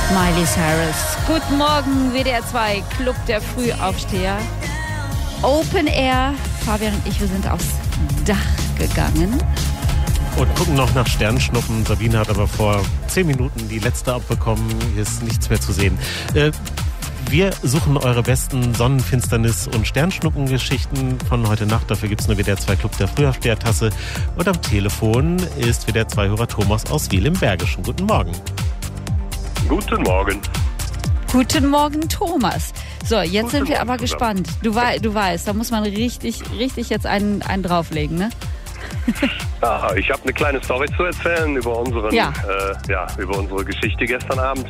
Miley Cyrus. Guten Morgen, WDR 2, Club der Frühaufsteher. Open Air. Fabian und ich, wir sind aufs Dach gegangen. Und gucken noch nach Sternschnuppen. Sabine hat aber vor 10 Minuten die letzte abbekommen. Hier ist nichts mehr zu sehen. Wir suchen eure besten Sonnenfinsternis- und Sternschnuppengeschichten von heute Nacht. Dafür gibt es eine WDR 2 Club der Frühaufsteher-Tasse. Und am Telefon ist WDR 2-Hörer Thomas aus Wil im Bergischen. Guten Morgen. Guten Morgen. Guten Morgen, Thomas. So, jetzt Guten sind wir Morgen aber zusammen. gespannt. Du weißt, da muss man richtig jetzt einen drauflegen, ne? Ja, ich habe eine kleine Story zu erzählen über über unsere Geschichte gestern Abend.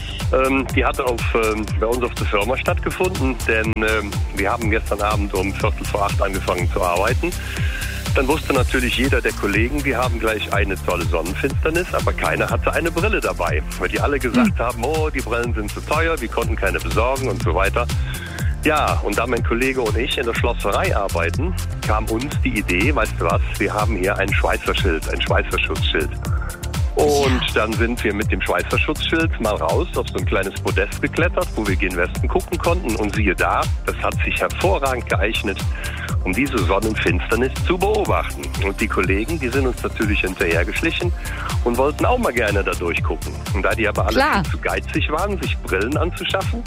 Die hat bei uns auf der Firma stattgefunden, denn wir haben gestern Abend um 7:45 angefangen zu arbeiten. Dann wusste natürlich jeder der Kollegen, wir haben gleich eine tolle Sonnenfinsternis, aber keiner hatte eine Brille dabei, weil die alle gesagt haben, oh, die Brillen sind zu teuer, wir konnten keine besorgen und so weiter. Ja, und da mein Kollege und ich in der Schlosserei arbeiten, kam uns die Idee, weißt du was, wir haben hier ein Schweißerschutzschild. Und dann sind wir mit dem Schweißerschutzschild mal raus auf so ein kleines Podest geklettert, wo wir gen Westen gucken konnten. Und siehe da, das hat sich hervorragend geeignet, um diese Sonnenfinsternis zu beobachten. Und die Kollegen, die sind uns natürlich hinterhergeschlichen und wollten auch mal gerne da durchgucken. Und da die aber alle viel zu geizig waren, sich Brillen anzuschaffen,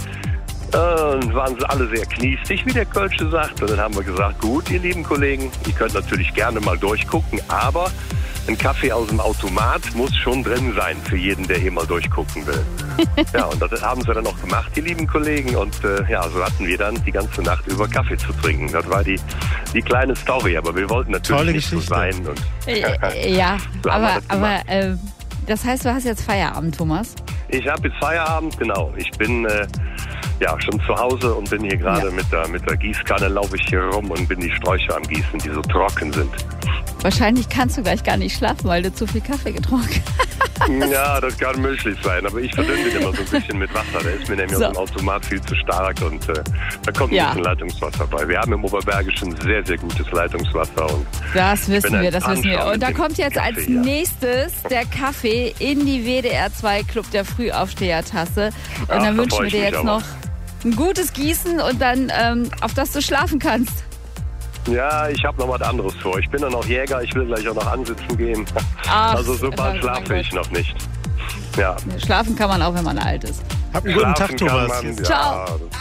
waren sie alle sehr kniestig, wie der Kölsche sagt. Und dann haben wir gesagt, gut, ihr lieben Kollegen, ihr könnt natürlich gerne mal durchgucken, aber ein Kaffee aus dem Automat muss schon drin sein für jeden, der hier mal durchgucken will. Ja, und das haben sie dann auch gemacht, die lieben Kollegen. Und so hatten wir dann die ganze Nacht über Kaffee zu trinken. Das war die kleine Story, aber wir wollten natürlich nicht so sein. Und ja, so aber das heißt, du hast jetzt Feierabend, Thomas? Ich habe jetzt Feierabend, genau. Ich bin schon zu Hause und bin hier gerade mit der Gießkanne, laufe ich hier rum und bin die Sträucher am Gießen, die so trocken sind. Wahrscheinlich kannst du gleich gar nicht schlafen, weil du zu viel Kaffee getrunken hast. Ja, das kann möglich sein, aber ich verdünne den immer so ein bisschen mit Wasser. Der ist mir nämlich aus dem Automat viel zu stark und da kommt ein bisschen Leitungswasser bei. Wir haben im Oberbergischen sehr, sehr gutes Leitungswasser. Und das wissen wir. Und da kommt jetzt als nächstes der Kaffee in die WDR 2 Club der Frühaufsteher-Tasse. Und dann wünschen wir dir jetzt noch ein gutes Gießen und dann, auf das du schlafen kannst. Ja, ich habe noch was anderes vor. Ich bin dann auch Jäger, ich will gleich auch noch ansitzen gehen. Also so bald schlafe ich noch nicht. Ja. Schlafen kann man auch, wenn man alt ist. Hab einen guten Tag, Thomas. Ciao.